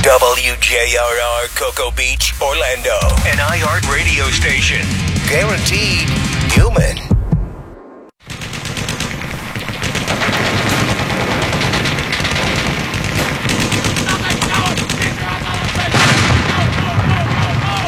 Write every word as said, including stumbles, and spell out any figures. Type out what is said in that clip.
W J R R Cocoa Beach, Orlando. An iHeart radio station. Guaranteed human.